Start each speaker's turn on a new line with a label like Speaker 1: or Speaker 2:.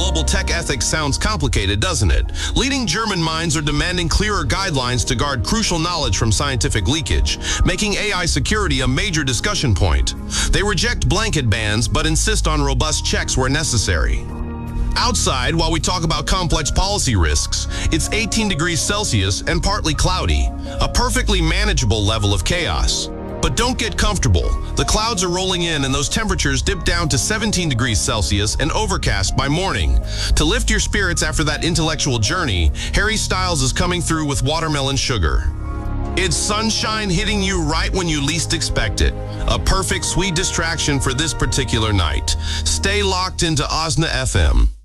Speaker 1: global tech ethics sounds complicated, doesn't it? Leading German minds are demanding clearer guidelines to guard crucial knowledge from scientific leakage, making AI security a major discussion point. They reject blanket bans, but insist on robust checks where necessary. Outside, while we talk about complex policy risks, it's 18 degrees Celsius and partly cloudy, a perfectly manageable level of chaos. But don't get comfortable. The clouds are rolling in and those temperatures dip down to 17 degrees Celsius and overcast by morning. To lift your spirits after that intellectual journey, Harry Styles is coming through with Watermelon Sugar. It's sunshine hitting you right when you least expect it. A perfect sweet distraction for this particular night. Stay locked into OSNA FM.